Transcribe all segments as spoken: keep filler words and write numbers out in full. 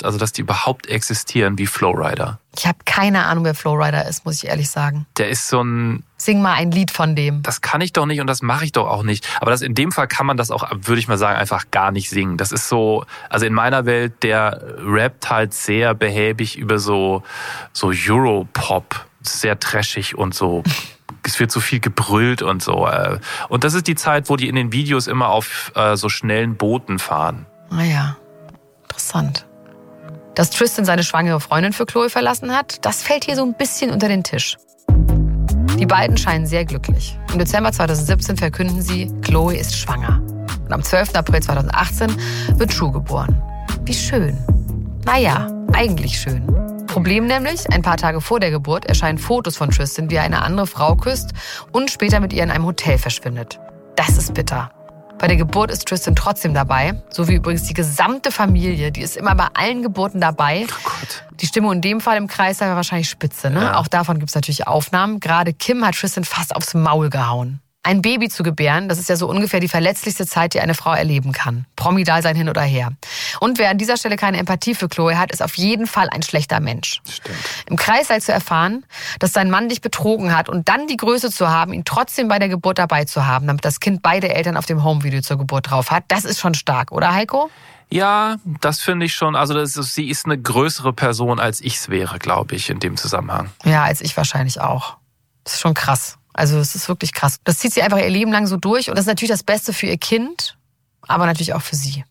hat, also dass die überhaupt existieren, wie Flowrider. Ich habe keine Ahnung, wer Flowrider ist, muss ich ehrlich sagen. Der ist so ein... Sing mal ein Lied von dem. Das kann ich doch nicht und das mache ich doch auch nicht. Aber das, in dem Fall kann man das auch, würde ich mal sagen, einfach gar nicht singen. Das ist so, also in meiner Welt, der rappt halt sehr behäbig über so, so Europop, sehr trashig und so. Es wird so viel gebrüllt und so. Und das ist die Zeit, wo die in den Videos immer auf so schnellen Booten fahren. Ah ja, interessant. Dass Tristan seine schwangere Freundin für Chloe verlassen hat, das fällt hier so ein bisschen unter den Tisch. Die beiden scheinen sehr glücklich. Im Dezember zweitausendsiebzehn verkünden sie, Chloe ist schwanger. Und am zwölften April zweitausendachtzehn wird True geboren. Wie schön. Naja, eigentlich schön. Problem nämlich, ein paar Tage vor der Geburt erscheinen Fotos von Tristan, wie er eine andere Frau küsst und später mit ihr in einem Hotel verschwindet. Das ist bitter. Bei der Geburt ist Tristan trotzdem dabei, so wie übrigens die gesamte Familie. Die ist immer bei allen Geburten dabei. Oh Gott. Die Stimmung in dem Fall im Kreis war wahrscheinlich spitze. Ne? Ja. Auch davon gibt es natürlich Aufnahmen. Gerade Kim hat Tristan fast aufs Maul gehauen. Ein Baby zu gebären, das ist ja so ungefähr die verletzlichste Zeit, die eine Frau erleben kann. Promi-Dasein hin oder her. Und wer an dieser Stelle keine Empathie für Chloe hat, ist auf jeden Fall ein schlechter Mensch. Stimmt. Im Kreißsaal zu erfahren, dass dein Mann dich betrogen hat und dann die Größe zu haben, ihn trotzdem bei der Geburt dabei zu haben, damit das Kind beide Eltern auf dem Homevideo zur Geburt drauf hat, das ist schon stark, oder Heiko? Ja, das finde ich schon. Also das ist, sie ist eine größere Person, als ich es wäre, glaube ich, in dem Zusammenhang. Ja, als ich wahrscheinlich auch. Das ist schon krass. Also es ist wirklich krass. Das zieht sie einfach ihr Leben lang so durch und das ist natürlich das Beste für ihr Kind, aber natürlich auch für sie.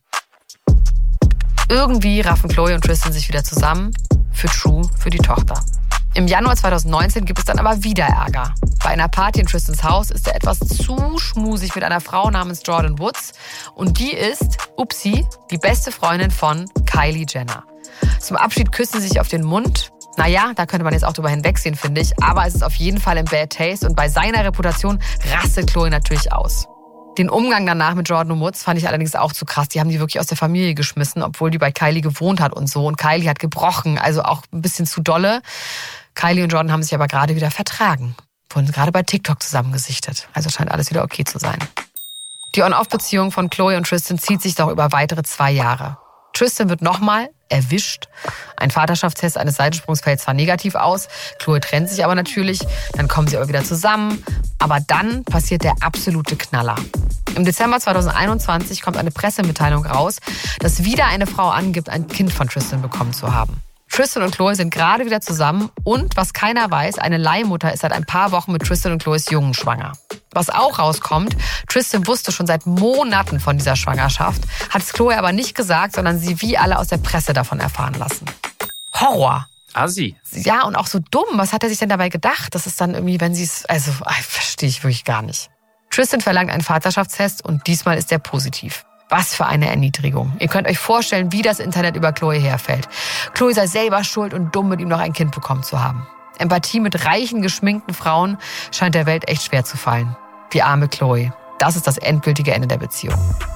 Irgendwie raffen Chloe und Tristan sich wieder zusammen. Für True, für die Tochter. Im Januar zweitausendneunzehn gibt es dann aber wieder Ärger. Bei einer Party in Tristans Haus ist er etwas zu schmusig mit einer Frau namens Jordan Woods. Und die ist, upsi, die beste Freundin von Kylie Jenner. Zum Abschied küssen sie sich auf den Mund. Naja, da könnte man jetzt auch drüber hinwegsehen, finde ich. Aber es ist auf jeden Fall im Bad Taste und bei seiner Reputation rastet Chloe natürlich aus. Den Umgang danach mit Jordan Woods fand ich allerdings auch zu krass. Die haben die wirklich aus der Familie geschmissen, obwohl die bei Kylie gewohnt hat und so. Und Kylie hat gebrochen, also auch ein bisschen zu dolle. Kylie und Jordan haben sich aber gerade wieder vertragen. Wurden gerade bei TikTok zusammengesichtet. Also scheint alles wieder okay zu sein. Die On-Off-Beziehung von Chloe und Tristan zieht sich doch über weitere zwei Jahre. Tristan wird nochmal erwischt. Ein Vaterschaftstest eines Seitensprungs fällt zwar negativ aus, Chloe trennt sich aber natürlich, dann kommen sie aber wieder zusammen. Aber dann passiert der absolute Knaller. Im Dezember zweitausendeinundzwanzig kommt eine Pressemitteilung raus, dass wieder eine Frau angibt, ein Kind von Tristan bekommen zu haben. Tristan und Chloe sind gerade wieder zusammen und, was keiner weiß, eine Leihmutter ist seit ein paar Wochen mit Tristan und Chloes Jungen schwanger. Was auch rauskommt, Tristan wusste schon seit Monaten von dieser Schwangerschaft, hat es Chloe aber nicht gesagt, sondern sie wie alle aus der Presse davon erfahren lassen. Horror. Assi. Ja, und auch so dumm. Was hat er sich denn dabei gedacht? Das ist dann irgendwie, wenn sie es... Also, verstehe ich wirklich gar nicht. Tristan verlangt einen Vaterschaftstest und diesmal ist er positiv. Was für eine Erniedrigung. Ihr könnt euch vorstellen, wie das Internet über Chloe herfällt. Chloe sei selber schuld und dumm, mit ihm noch ein Kind bekommen zu haben. Empathie mit reichen, geschminkten Frauen scheint der Welt echt schwer zu fallen. Die arme Chloe. Das ist das endgültige Ende der Beziehung.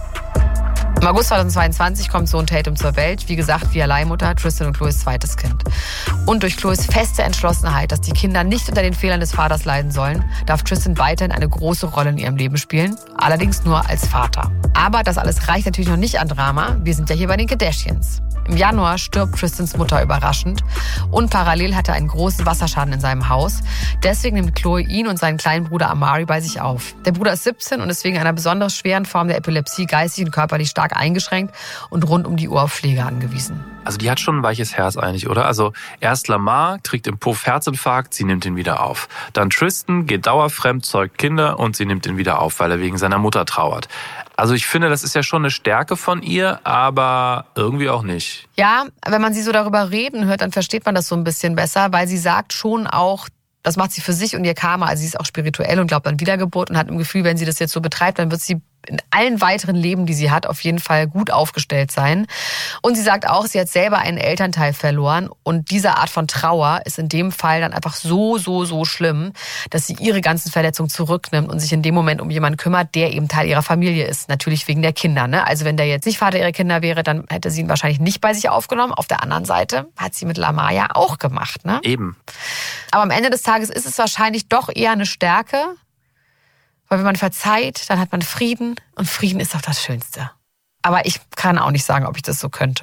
Im August zweitausendzweiundzwanzig kommt Sohn Tatum zur Welt. Wie gesagt, via Leihmutter, Tristan und Chloes zweites Kind. Und durch Chloes feste Entschlossenheit, dass die Kinder nicht unter den Fehlern des Vaters leiden sollen, darf Tristan weiterhin eine große Rolle in ihrem Leben spielen. Allerdings nur als Vater. Aber das alles reicht natürlich noch nicht an Drama. Wir sind ja hier bei den Kardashians. Im Januar stirbt Tristans Mutter überraschend und parallel hat er einen großen Wasserschaden in seinem Haus. Deswegen nimmt Chloe ihn und seinen kleinen Bruder Amari bei sich auf. Der Bruder ist siebzehn und ist wegen einer besonders schweren Form der Epilepsie geistig und körperlich stark eingeschränkt und rund um die Uhr auf Pflege angewiesen. Also die hat schon ein weiches Herz eigentlich, oder? Also erst Lamar kriegt im Puff Herzinfarkt, sie nimmt ihn wieder auf. Dann Tristan geht dauerfremd, zeugt Kinder und sie nimmt ihn wieder auf, weil er wegen seiner Mutter trauert. Also ich finde, das ist ja schon eine Stärke von ihr, aber irgendwie auch nicht. Ja, wenn man sie so darüber reden hört, dann versteht man das so ein bisschen besser, weil sie sagt schon auch, das macht sie für sich und ihr Karma. Also sie ist auch spirituell und glaubt an Wiedergeburt und hat im Gefühl, wenn sie das jetzt so betreibt, dann wird sie in allen weiteren Leben, die sie hat, auf jeden Fall gut aufgestellt sein. Und sie sagt auch, sie hat selber einen Elternteil verloren und diese Art von Trauer ist in dem Fall dann einfach so, so, so schlimm, dass sie ihre ganzen Verletzungen zurücknimmt und sich in dem Moment um jemanden kümmert, der eben Teil ihrer Familie ist. Natürlich wegen der Kinder, ne? Also wenn der jetzt nicht Vater ihrer Kinder wäre, dann hätte sie ihn wahrscheinlich nicht bei sich aufgenommen. Auf der anderen Seite hat sie mit Lamar ja auch gemacht, ne? Eben. Aber am Ende des Tages ist es wahrscheinlich doch eher eine Stärke, weil wenn man verzeiht, dann hat man Frieden und Frieden ist doch das Schönste. Aber ich kann auch nicht sagen, ob ich das so könnte.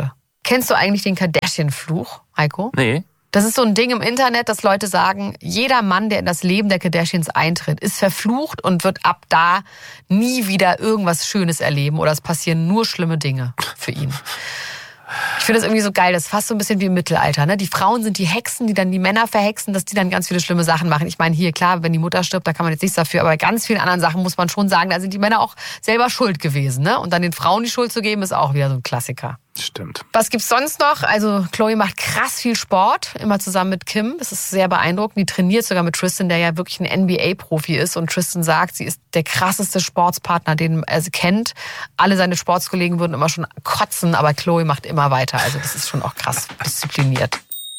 Kennst du eigentlich den Kardashian-Fluch, Heiko? Nee. Das ist so ein Ding im Internet, dass Leute sagen, jeder Mann, der in das Leben der Kardashians eintritt, ist verflucht und wird ab da nie wieder irgendwas Schönes erleben oder es passieren nur schlimme Dinge für ihn. Ich finde das irgendwie so geil, das ist fast so ein bisschen wie im Mittelalter. Ne? Die Frauen sind die Hexen, die dann die Männer verhexen, dass die dann ganz viele schlimme Sachen machen. Ich meine, hier, klar, wenn die Mutter stirbt, da kann man jetzt nichts dafür, aber bei ganz vielen anderen Sachen muss man schon sagen, da sind die Männer auch selber schuld gewesen. Ne? Und dann den Frauen die Schuld zu geben, ist auch wieder so ein Klassiker. Stimmt. Was gibt's sonst noch? Also Khloe macht krass viel Sport, immer zusammen mit Kim. Das ist sehr beeindruckend. Die trainiert sogar mit Tristan, der ja wirklich ein N B A-Profi ist. Und Tristan sagt, sie ist der krasseste Sportspartner, den er kennt. Alle seine Sportskollegen würden immer schon kotzen, aber Khloe macht immer weiter. Also das ist schon auch krass diszipliniert.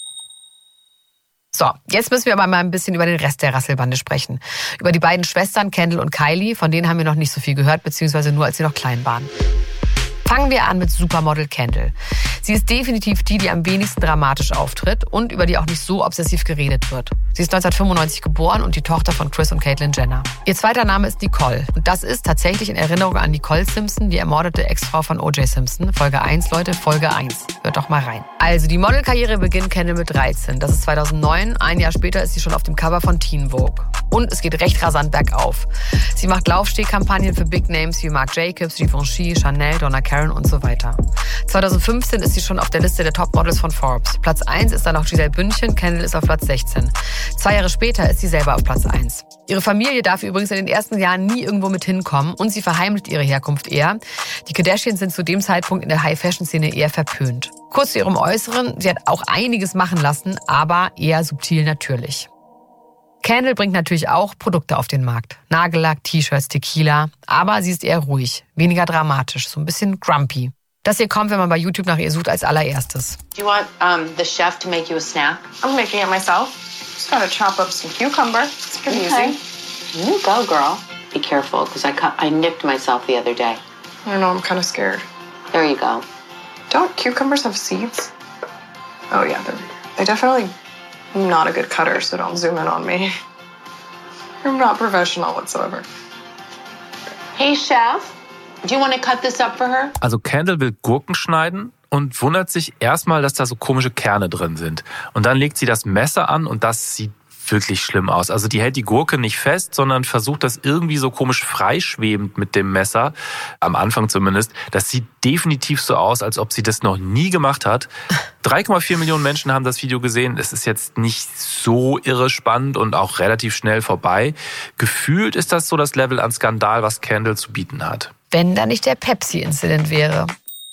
So, jetzt müssen wir aber mal ein bisschen über den Rest der Rasselbande sprechen. Über die beiden Schwestern Kendall und Kylie. Von denen haben wir noch nicht so viel gehört, beziehungsweise nur, als sie noch klein waren. Fangen wir an mit Supermodel Kendall. Sie ist definitiv die, die am wenigsten dramatisch auftritt und über die auch nicht so obsessiv geredet wird. Sie ist neunzehnhundertfünfundneunzig geboren und die Tochter von Kris und Caitlyn Jenner. Ihr zweiter Name ist Nicole. Und das ist tatsächlich in Erinnerung an Nicole Simpson, die ermordete Ex-Frau von O J Simpson. Folge eins, Leute, Folge eins. Hört doch mal rein. Also, die Modelkarriere beginnt Kendall mit dreizehn. Das ist zweitausendneun. Ein Jahr später ist sie schon auf dem Cover von Teen Vogue. Und es geht recht rasant bergauf. Sie macht Laufstehkampagnen für Big Names wie Marc Jacobs, Givenchy, Chanel, Donna Karan und so weiter. zweitausendfünfzehn ist sie schon auf der Liste der Topmodels von Forbes. Platz eins ist dann noch Giselle Bündchen, Kendall ist auf Platz sechzehn. Zwei Jahre später ist sie selber auf Platz eins. Ihre Familie darf übrigens in den ersten Jahren nie irgendwo mit hinkommen und sie verheimlicht ihre Herkunft eher. Die Kardashians sind zu dem Zeitpunkt in der High-Fashion-Szene eher verpönt. Kurz zu ihrem Äußeren, sie hat auch einiges machen lassen, aber eher subtil natürlich. Kendall bringt natürlich auch Produkte auf den Markt. Nagellack, T-Shirts, Tequila. Aber sie ist eher ruhig, weniger dramatisch, so ein bisschen grumpy. Das hier kommt, wenn man bei YouTube nach ihr sucht, als allererstes. Do you want um, the chef to make you a snack? I'm making it myself. Just gotta chop up some cucumber. It's pretty Okay. easy. You go, girl. Be careful, because I, cut, I nipped myself the other day. I know, I'm kind of scared. There you go. Don't cucumbers have seeds? Oh yeah, they're, they definitely... I'm not a good cutter, so don't zoom in on me. I'm not professional whatsoever. Hey, chef. Do you want to cut this up for her? Also Kendall will Gurken schneiden und wundert sich erstmal, dass da so komische Kerne drin sind. Und dann legt sie das Messer an und das sieht wirklich schlimm aus. Also die hält die Gurke nicht fest, sondern versucht das irgendwie so komisch freischwebend mit dem Messer, am Anfang zumindest. Das sieht definitiv so aus, als ob sie das noch nie gemacht hat. drei Komma vier Millionen Menschen haben das Video gesehen. Es ist jetzt nicht so irre spannend und auch relativ schnell vorbei. Gefühlt ist das so das Level an Skandal, was Kendall zu bieten hat. Wenn da nicht der Pepsi-Incident wäre.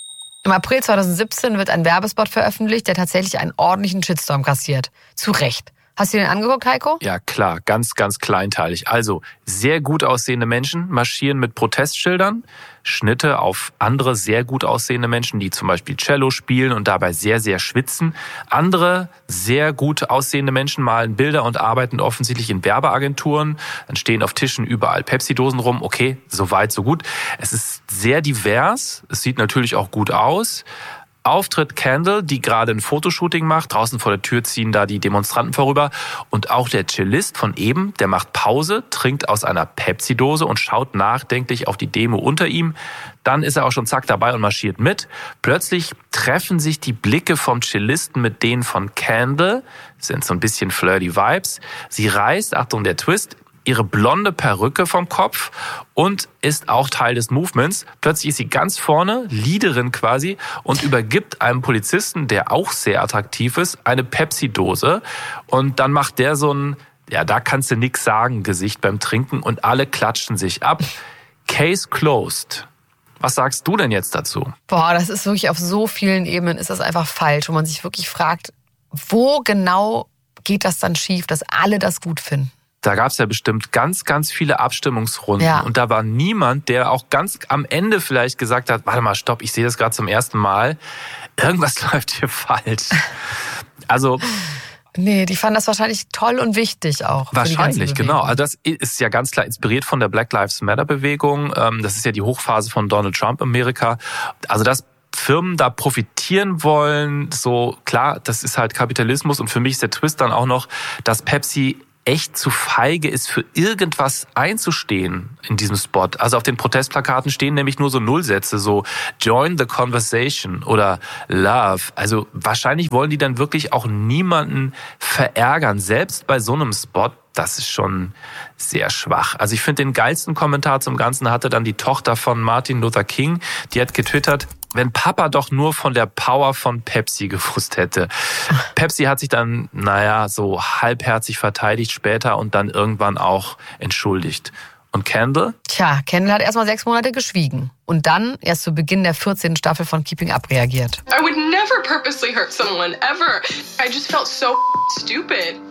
Im April zweitausendsiebzehn wird ein Werbespot veröffentlicht, der tatsächlich einen ordentlichen Shitstorm kassiert. Zu Recht. Hast du den angeguckt, Heiko? Ja, klar, ganz, ganz kleinteilig. Also, sehr gut aussehende Menschen marschieren mit Protestschildern, Schnitte auf andere sehr gut aussehende Menschen, die zum Beispiel Cello spielen und dabei sehr, sehr schwitzen. Andere sehr gut aussehende Menschen malen Bilder und arbeiten offensichtlich in Werbeagenturen. Dann stehen auf Tischen überall Pepsi-Dosen rum. Okay, so weit, so gut. Es ist sehr divers. Es sieht natürlich auch gut aus. Auftritt Kendall, die gerade ein Fotoshooting macht. Draußen vor der Tür ziehen da die Demonstranten vorüber. Und auch der Cellist von eben, der macht Pause, trinkt aus einer Pepsi-Dose und schaut nachdenklich auf die Demo unter ihm. Dann ist er auch schon zack dabei und marschiert mit. Plötzlich treffen sich die Blicke vom Cellisten mit denen von Kendall. Das sind so ein bisschen flirty Vibes. Sie reißt, Achtung der Twist, ihre blonde Perücke vom Kopf und ist auch Teil des Movements. Plötzlich ist sie ganz vorne, Leaderin quasi, und übergibt einem Polizisten, der auch sehr attraktiv ist, eine Pepsi-Dose. Und dann macht der so ein, ja, da kannst du nix sagen, Gesicht beim Trinken und alle klatschen sich ab. Case closed. Was sagst du denn jetzt dazu? Boah, das ist wirklich auf so vielen Ebenen ist das einfach falsch, wo man sich wirklich fragt, wo genau geht das dann schief, dass alle das gut finden? Da gab es ja bestimmt ganz, ganz viele Abstimmungsrunden. Ja. Und da war niemand, der auch ganz am Ende vielleicht gesagt hat, warte mal, stopp, ich sehe das gerade zum ersten Mal. Irgendwas läuft hier falsch. Also... Nee, die fanden das wahrscheinlich toll und wichtig auch. Wahrscheinlich, genau. Also das ist ja ganz klar inspiriert von der Black Lives Matter Bewegung. Das ist ja die Hochphase von Donald Trump in Amerika. Also dass Firmen da profitieren wollen, so klar, das ist halt Kapitalismus. Und für mich ist der Twist dann auch noch, dass Pepsi echt zu feige ist, für irgendwas einzustehen in diesem Spot. Also auf den Protestplakaten stehen nämlich nur so Nullsätze, so Join the Conversation oder Love. Also wahrscheinlich wollen die dann wirklich auch niemanden verärgern, selbst bei so einem Spot. Das ist schon sehr schwach. Also ich finde, den geilsten Kommentar zum Ganzen hatte dann die Tochter von Martin Luther King. Die hat getwittert: Wenn Papa doch nur von der Power von Pepsi gewusst hätte. Pepsi hat sich dann, naja, so halbherzig verteidigt später und dann irgendwann auch entschuldigt. Und Kendall? Tja, Kendall hat erstmal sechs Monate geschwiegen. Und dann erst zu Beginn der vierzehnten Staffel von Keeping Up reagiert. I would never purposely hurt someone, ever. I just felt so stupid.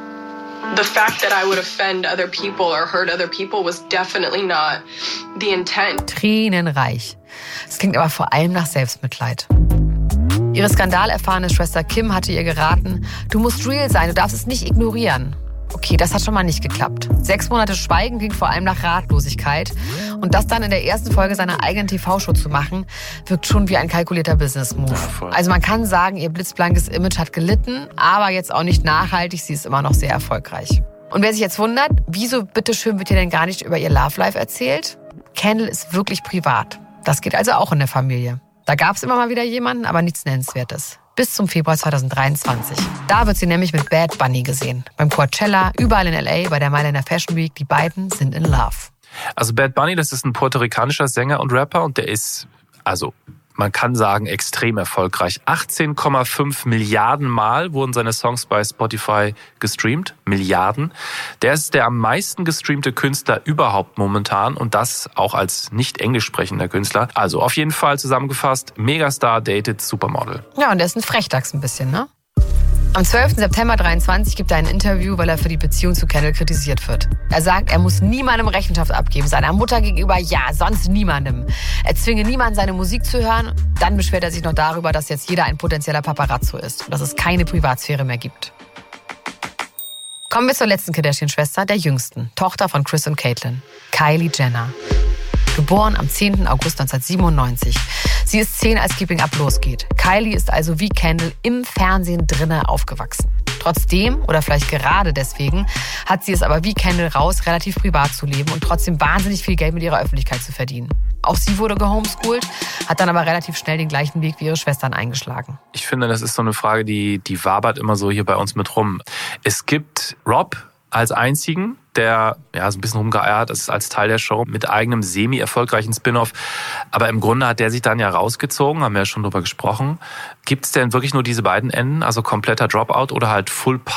The fact that I would offend other people or hurt other people was definitely not the intent. Tränenreich. Es klingt aber vor allem nach Selbstmitleid. Ihre skandalerfahrene Schwester Kim hatte ihr geraten, du musst real sein, du darfst es nicht ignorieren. Okay, das hat schon mal nicht geklappt. Sechs Monate Schweigen klingt vor allem nach Ratlosigkeit. Und das dann in der ersten Folge seiner eigenen T V-Show zu machen, wirkt schon wie ein kalkulierter Business-Move. Ja, also man kann sagen, ihr blitzblankes Image hat gelitten, aber jetzt auch nicht nachhaltig, sie ist immer noch sehr erfolgreich. Und wer sich jetzt wundert, wieso bitteschön wird hier denn gar nicht über ihr Love-Life erzählt? Kendall ist wirklich privat. Das geht also auch in der Familie. Da gab es immer mal wieder jemanden, aber nichts Nennenswertes. Bis zum Februar zweitausenddreiundzwanzig. Da wird sie nämlich mit Bad Bunny gesehen. Beim Coachella, überall in L A, bei der Mailänder Fashion Week. Die beiden sind in Love. Also Bad Bunny, das ist ein puerto-ricanischer Sänger und Rapper und der ist, also man kann sagen, extrem erfolgreich. achtzehn Komma fünf Milliarden Mal wurden seine Songs bei Spotify gestreamt. Milliarden. Der ist der am meisten gestreamte Künstler überhaupt momentan und das auch als nicht englisch sprechender Künstler. Also auf jeden Fall zusammengefasst, Megastar dated Supermodel. Ja, und der ist ein Frechdachs ein bisschen, ne? Am zwölften September dreiundzwanzig gibt er ein Interview, weil er für die Beziehung zu Kendall kritisiert wird. Er sagt, er muss niemandem Rechenschaft abgeben, seiner Mutter gegenüber ja, sonst niemandem. Er zwinge niemanden, seine Musik zu hören. Dann beschwert er sich noch darüber, dass jetzt jeder ein potenzieller Paparazzo ist und dass es keine Privatsphäre mehr gibt. Kommen wir zur letzten Kardashian-Schwester, der jüngsten, Tochter von Kris und Caitlyn, Kylie Jenner. Geboren am zehnten August neunzehnhundertsiebenundneunzig. Sie ist zehn, als Keeping Up losgeht. Kylie ist also wie Kendall im Fernsehen drinnen aufgewachsen. Trotzdem, oder vielleicht gerade deswegen, hat sie es aber wie Kendall raus, relativ privat zu leben und trotzdem wahnsinnig viel Geld mit ihrer Öffentlichkeit zu verdienen. Auch sie wurde gehomeschoolt, hat dann aber relativ schnell den gleichen Weg wie ihre Schwestern eingeschlagen. Ich finde, das ist so eine Frage, die, die wabert immer so hier bei uns mit rum. Es gibt Rob als einzigen, der ja so ein bisschen rumgeeiert ist als Teil der Show mit eigenem semi-erfolgreichen Spin-off. Aber im Grunde hat der sich dann ja rausgezogen, haben wir ja schon drüber gesprochen. Gibt es denn wirklich nur diese beiden Enden, also kompletter Dropout oder halt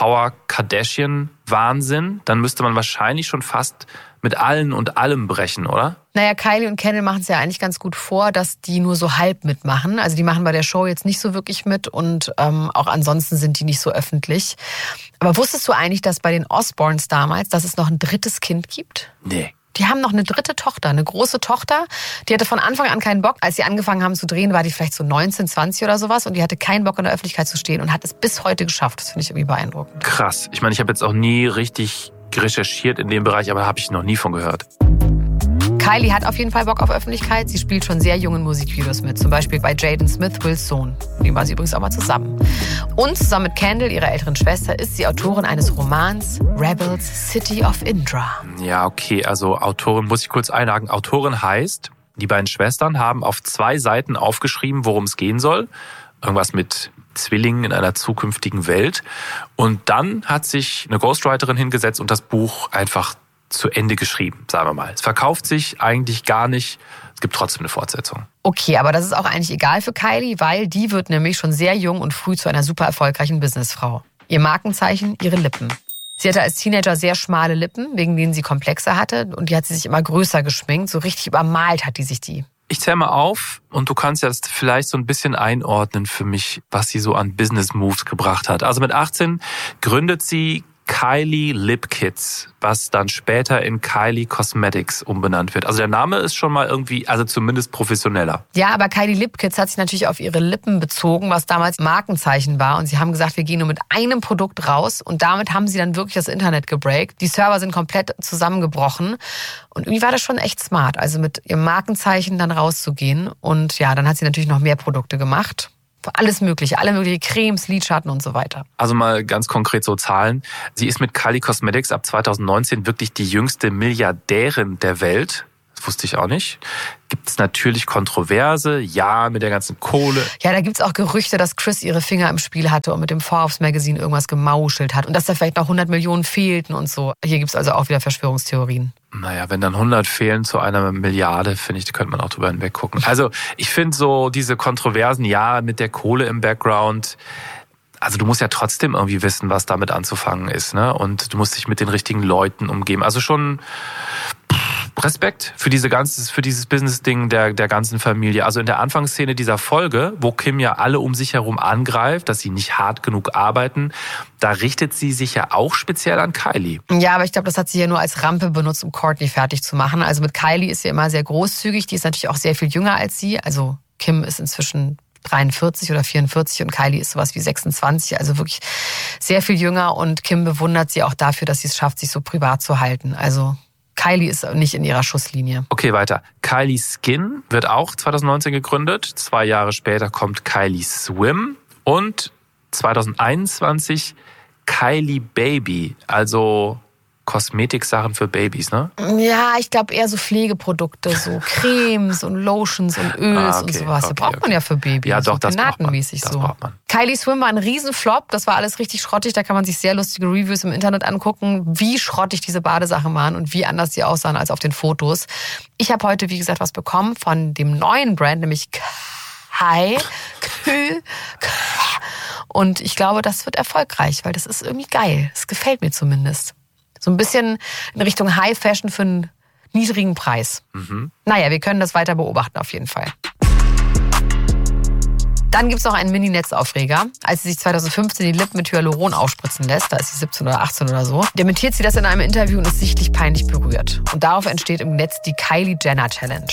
Full-Power-Kardashian-Wahnsinn? Dann müsste man wahrscheinlich schon fast mit allen und allem brechen, oder? Naja, Kylie und Kendall machen es ja eigentlich ganz gut vor, dass die nur so halb mitmachen. Also die machen bei der Show jetzt nicht so wirklich mit und ähm, auch ansonsten sind die nicht so öffentlich. Aber wusstest du eigentlich, dass bei den Osbournes damals, dass es noch ein drittes Kind gibt? Nee. Die haben noch eine dritte Tochter, eine große Tochter. Die hatte von Anfang an keinen Bock. Als sie angefangen haben zu drehen, war die vielleicht so neunzehn, zwanzig oder sowas. Und die hatte keinen Bock, in der Öffentlichkeit zu stehen und hat es bis heute geschafft. Das finde ich irgendwie beeindruckend. Krass. Ich meine, ich habe jetzt auch nie richtig recherchiert in dem Bereich, aber habe ich noch nie von gehört. Kylie hat auf jeden Fall Bock auf Öffentlichkeit. Sie spielt schon sehr jungen Musikvideos mit. Zum Beispiel bei Jaden Smith, Wills Sohn. Mit dem war sie übrigens auch mal zusammen. Und zusammen mit Kendall, ihrer älteren Schwester, ist sie Autorin eines Romans Rebels City of Indra. Ja, okay. Also Autorin, muss ich kurz einhaken. Autorin heißt, die beiden Schwestern haben auf zwei Seiten aufgeschrieben, worum es gehen soll. Irgendwas mit Zwillingen in einer zukünftigen Welt. Und dann hat sich eine Ghostwriterin hingesetzt und das Buch einfach zu Ende geschrieben, sagen wir mal. Es verkauft sich eigentlich gar nicht. Es gibt trotzdem eine Fortsetzung. Okay, aber das ist auch eigentlich egal für Kylie, weil die wird nämlich schon sehr jung und früh zu einer super erfolgreichen Businessfrau. Ihr Markenzeichen, ihre Lippen. Sie hatte als Teenager sehr schmale Lippen, wegen denen sie Komplexe hatte. Und die hat sie sich immer größer geschminkt. So richtig übermalt hat die sich die. Ich zähle mal auf und du kannst jetzt vielleicht so ein bisschen einordnen für mich, was sie so an Business Moves gebracht hat. Also mit achtzehn gründet sie Kylie Lip Kits, was dann später in Kylie Cosmetics umbenannt wird. Also der Name ist schon mal irgendwie, also zumindest professioneller. Ja, aber Kylie Lip Kits hat sich natürlich auf ihre Lippen bezogen, was damals Markenzeichen war. Und sie haben gesagt, wir gehen nur mit einem Produkt raus. Und damit haben sie dann wirklich das Internet gebreakt. Die Server sind komplett zusammengebrochen. Und irgendwie war das schon echt smart, also mit ihrem Markenzeichen dann rauszugehen. Und ja, dann hat sie natürlich noch mehr Produkte gemacht. Alles mögliche, alle möglichen Cremes, Lidschatten und so weiter. Also mal ganz konkret so Zahlen. Sie ist mit Kylie Cosmetics ab zweitausendneunzehn wirklich die jüngste Milliardärin der Welt. Das wusste ich auch nicht. Gibt es natürlich Kontroverse, ja, mit der ganzen Kohle. Ja, da gibt's auch Gerüchte, dass Kris ihre Finger im Spiel hatte und mit dem Forbes Magazine irgendwas gemauschelt hat und dass da vielleicht noch hundert Millionen fehlten und so. Hier gibt's also auch wieder Verschwörungstheorien. Naja, wenn dann hundert fehlen zu einer Milliarde, finde ich, da könnte man auch drüber hinweg gucken. Also ich finde so diese Kontroversen, ja, mit der Kohle im Background, also du musst ja trotzdem irgendwie wissen, was damit anzufangen ist, ne? Und du musst dich mit den richtigen Leuten umgeben. Also schon Respekt für diese ganze, für dieses Business-Ding der, der ganzen Familie. Also in der Anfangsszene dieser Folge, wo Kim ja alle um sich herum angreift, dass sie nicht hart genug arbeiten, da richtet sie sich ja auch speziell an Kylie. Ja, aber ich glaube, das hat sie ja nur als Rampe benutzt, um Kourtney fertig zu machen. Also mit Kylie ist sie immer sehr großzügig. Die ist natürlich auch sehr viel jünger als sie. Also Kim ist inzwischen dreiundvierzig oder vierundvierzig und Kylie ist sowas wie sechsundzwanzig, also wirklich sehr viel jünger. Und Kim bewundert sie auch dafür, dass sie es schafft, sich so privat zu halten. Also Kylie ist nicht in ihrer Schusslinie. Okay, weiter. Kylie Skin wird auch zweitausendneunzehn gegründet. Zwei Jahre später kommt Kylie Swim und zweitausendeinundzwanzig Kylie Baby, also Kosmetiksachen für Babys, ne? Ja, ich glaube eher so Pflegeprodukte, so Cremes und Lotions und Öls ah, okay, und sowas. Okay, das braucht okay. man ja für Babys. Ja, doch, so das braucht man. Das so. braucht man. Kylie Swim war ein Riesenflop. Das war alles richtig schrottig. Da kann man sich sehr lustige Reviews im Internet angucken, wie schrottig diese Badesachen waren und wie anders sie aussahen als auf den Fotos. Ich habe heute, wie gesagt, was bekommen von dem neuen Brand, nämlich Kai. Und ich glaube, das wird erfolgreich, weil das ist irgendwie geil. Das gefällt mir zumindest. So ein bisschen in Richtung High Fashion für einen niedrigen Preis. Mhm. Naja, wir können das weiter beobachten auf jeden Fall. Dann gibt's noch einen Mini-Netzaufreger. Als sie sich zweitausendfünfzehn die Lippen mit Hyaluron aufspritzen lässt, da ist sie siebzehn oder achtzehn oder so, dementiert sie das in einem Interview und ist sichtlich peinlich berührt. Und darauf entsteht im Netz die Kylie Jenner Challenge.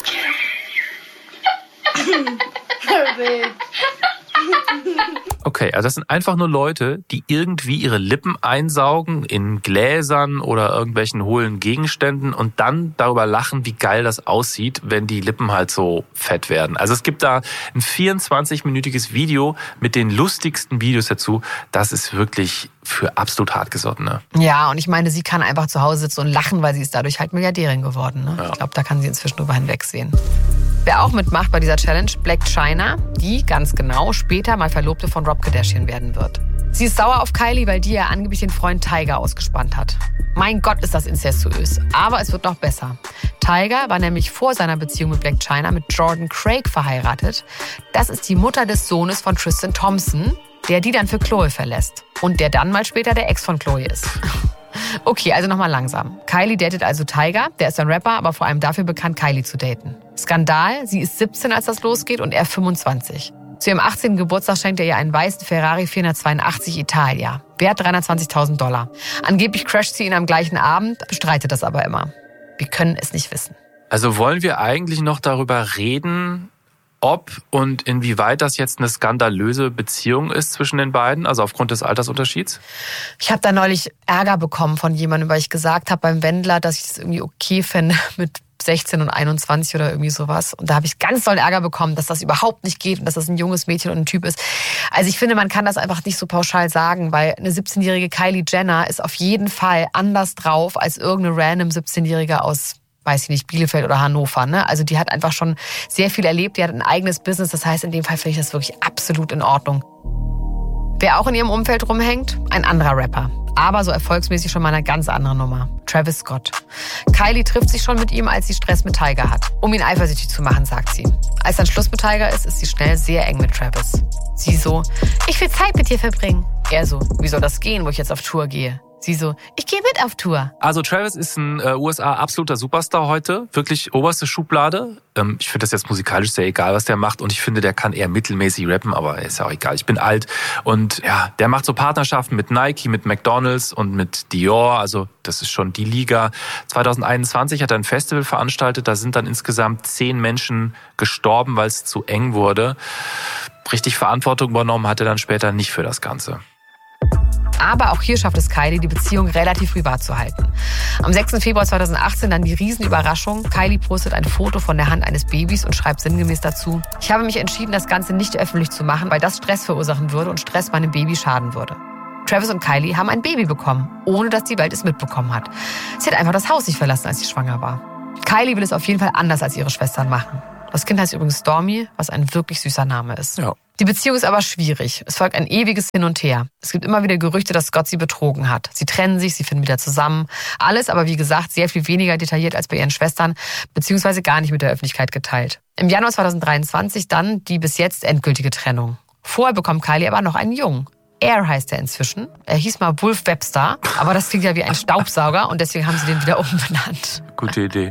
Okay, also das sind einfach nur Leute, die irgendwie ihre Lippen einsaugen in Gläsern oder irgendwelchen hohlen Gegenständen und dann darüber lachen, wie geil das aussieht, wenn die Lippen halt so fett werden. Also es gibt da ein vierundzwanzig-minütiges Video mit den lustigsten Videos dazu. Das ist wirklich für absolut Hartgesottene. Ja, und ich meine, sie kann einfach zu Hause sitzen und lachen, weil sie ist dadurch halt Milliardärin geworden. Ne? Ja. Ich glaube, da kann sie inzwischen drüber hinwegsehen. Wer auch mitmacht bei dieser Challenge, Blac Chyna, die ganz genau später mal Verlobte von Rob Kardashian werden wird. Sie ist sauer auf Kylie, weil die ja angeblich den Freund Tyga ausgespannt hat. Mein Gott, ist das incestuös. Aber es wird noch besser. Tyga war nämlich vor seiner Beziehung mit Blac Chyna mit Jordan Craig verheiratet. Das ist die Mutter des Sohnes von Tristan Thompson, der die dann für Khloe verlässt. Und der dann mal später der Ex von Khloe ist. Okay, also nochmal langsam. Kylie datet also Tyga, der ist ein Rapper, aber vor allem dafür bekannt, Kylie zu daten. Skandal, sie ist siebzehn, als das losgeht und er fünfundzwanzig. Zu ihrem achtzehnten Geburtstag schenkt er ihr einen weißen Ferrari vierhundertzweiundachtzig Italia, wert dreihundertzwanzigtausend Dollar. Angeblich crasht sie ihn am gleichen Abend, bestreitet das aber immer. Wir können es nicht wissen. Also wollen wir eigentlich noch darüber reden, ob und inwieweit das jetzt eine skandalöse Beziehung ist zwischen den beiden, also aufgrund des Altersunterschieds? Ich habe da neulich Ärger bekommen von jemandem, weil ich gesagt habe beim Wendler, dass ich es irgendwie okay fände mit sechzehn und einundzwanzig oder irgendwie sowas. Und da habe ich ganz doll Ärger bekommen, dass das überhaupt nicht geht und dass das ein junges Mädchen und ein Typ ist. Also ich finde, man kann das einfach nicht so pauschal sagen, weil eine siebzehnjährige Kylie Jenner ist auf jeden Fall anders drauf als irgendeine random siebzehnjährige aus, weiß ich nicht, Bielefeld oder Hannover. Ne? Also die hat einfach schon sehr viel erlebt, die hat ein eigenes Business. Das heißt, in dem Fall finde ich das wirklich absolut in Ordnung. Wer auch in ihrem Umfeld rumhängt? Ein anderer Rapper. Aber so erfolgsmäßig schon mal eine ganz andere Nummer. Travis Scott. Kylie trifft sich schon mit ihm, als sie Stress mit Tyga hat. Um ihn eifersüchtig zu machen, sagt sie. Als dann Schluss mit Tyga ist, ist sie schnell sehr eng mit Travis. Sie so, ich will Zeit mit dir verbringen. Er so, wie soll das gehen, wo ich jetzt auf Tour gehe? Sie so, ich gehe mit auf Tour. Also Travis ist ein äh, U S A-absoluter Superstar heute. Wirklich oberste Schublade. Ähm, ich finde das jetzt musikalisch sehr egal, was der macht. Und ich finde, der kann eher mittelmäßig rappen, aber ist ja auch egal. Ich bin alt. Und ja, der macht so Partnerschaften mit Nike, mit McDonald's und mit Dior. Also das ist schon die Liga. zwanzig einundzwanzig hat er ein Festival veranstaltet. Da sind dann insgesamt zehn Menschen gestorben, weil es zu eng wurde. Richtig Verantwortung übernommen hat er dann später nicht für das Ganze. Aber auch hier schafft es Kylie, die Beziehung relativ privat zu halten. Am sechsten Februar zweitausendachtzehn dann die Riesenüberraschung. Kylie postet ein Foto von der Hand eines Babys und schreibt sinngemäß dazu: Ich habe mich entschieden, das Ganze nicht öffentlich zu machen, weil das Stress verursachen würde und Stress meinem Baby schaden würde. Travis und Kylie haben ein Baby bekommen, ohne dass die Welt es mitbekommen hat. Sie hat einfach das Haus nicht verlassen, als sie schwanger war. Kylie will es auf jeden Fall anders als ihre Schwestern machen. Das Kind heißt übrigens Stormy, was ein wirklich süßer Name ist. Ja. Die Beziehung ist aber schwierig. Es folgt ein ewiges Hin und Her. Es gibt immer wieder Gerüchte, dass Scott sie betrogen hat. Sie trennen sich, sie finden wieder zusammen. Alles aber, wie gesagt, sehr viel weniger detailliert als bei ihren Schwestern, beziehungsweise gar nicht mit der Öffentlichkeit geteilt. Im Januar zweitausenddreiundzwanzig dann die bis jetzt endgültige Trennung. Vorher bekommt Kylie aber noch einen Jungen. Air heißt er inzwischen. Er hieß mal Wolf Webster, aber das klingt ja wie ein Staubsauger und deswegen haben sie den wieder umbenannt. Gute Idee.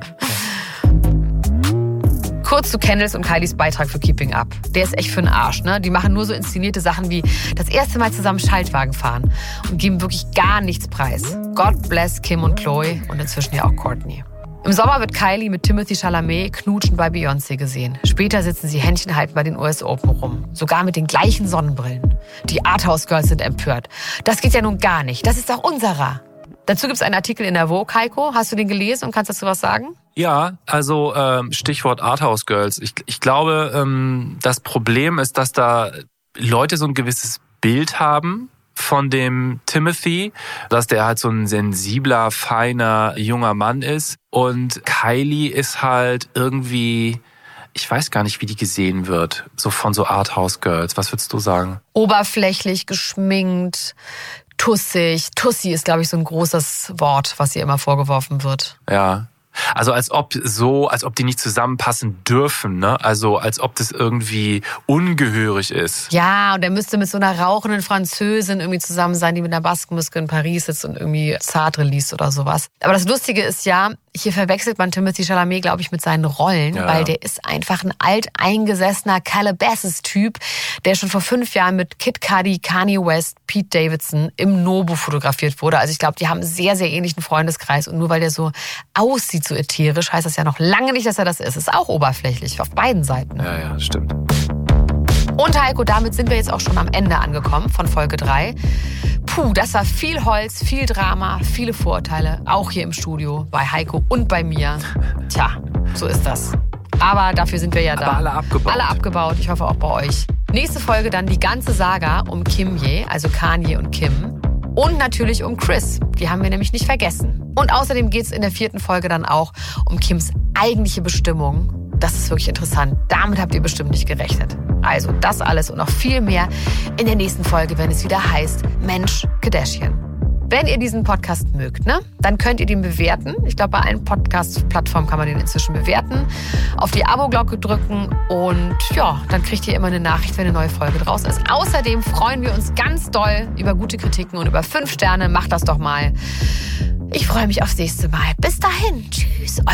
Kurz zu Kendalls und Kylies Beitrag für Keeping Up. Der ist echt für den Arsch, ne? Die machen nur so inszenierte Sachen wie das erste Mal zusammen Schaltwagen fahren und geben wirklich gar nichts preis. God bless Kim und Chloe und inzwischen ja auch Courtney. Im Sommer wird Kylie mit Timothée Chalamet knutschen bei Beyoncé gesehen. Später sitzen sie Händchen halten bei den U S Open rum. Sogar mit den gleichen Sonnenbrillen. Die Arthouse Girls sind empört. Das geht ja nun gar nicht. Das ist doch unserer. Dazu gibt es einen Artikel in der Vogue, Heiko. Hast du den gelesen und kannst dazu was sagen? Ja, also ähm, Stichwort Arthouse Girls. Ich, ich glaube, ähm, das Problem ist, dass da Leute so ein gewisses Bild haben von dem Timothy, dass der halt so ein sensibler, feiner, junger Mann ist. Und Kylie ist halt irgendwie, ich weiß gar nicht, wie die gesehen wird, so von so Arthouse Girls. Was würdest du sagen? Oberflächlich, geschminkt, tussig. Tussi ist, glaube ich, so ein großes Wort, was ihr immer vorgeworfen wird. Ja. Also als ob so, als ob die nicht zusammenpassen dürfen, ne? Also als ob das irgendwie ungehörig ist. Ja, und er müsste mit so einer rauchenden Französin irgendwie zusammen sein, die mit einer Baskenmuske in Paris sitzt und irgendwie Sartre liest oder sowas. Aber das Lustige ist ja, hier verwechselt man Timothée Chalamet, glaube ich, mit seinen Rollen, ja, weil der ist einfach ein alteingesessener Calabasas-Typ, der schon vor fünf Jahren mit Kid Cudi, Kanye West, Pete Davidson im Nobu fotografiert wurde. Also ich glaube, die haben einen sehr, sehr ähnlichen Freundeskreis. Und nur weil der so aussieht, so ätherisch, heißt das ja noch lange nicht, dass er das ist. Ist auch oberflächlich, auf beiden Seiten. Ja, ja, stimmt. Und Heiko, damit sind wir jetzt auch schon am Ende angekommen von Folge drei. Puh, das war viel Holz, viel Drama, viele Vorurteile, auch hier im Studio, bei Heiko und bei mir. Tja, so ist das. Aber dafür sind wir ja da. Aber alle abgebaut. Alle abgebaut, ich hoffe auch bei euch. Nächste Folge dann die ganze Saga um Kimye, also Kanye und Kim. Und natürlich um Chris, die haben wir nämlich nicht vergessen. Und außerdem geht es in der vierten Folge dann auch um Kims eigentliche Bestimmung. Das ist wirklich interessant. Damit habt ihr bestimmt nicht gerechnet. Also das alles und noch viel mehr in der nächsten Folge, wenn es wieder heißt Mensch Kardashian. Wenn ihr diesen Podcast mögt, ne, dann könnt ihr den bewerten. Ich glaube, bei allen Podcast-Plattformen kann man den inzwischen bewerten. Auf die Abo-Glocke drücken und ja, dann kriegt ihr immer eine Nachricht, wenn eine neue Folge draußen ist. Außerdem freuen wir uns ganz doll über gute Kritiken und über fünf Sterne. Macht das doch mal. Ich freue mich aufs nächste Mal. Bis dahin. Tschüss.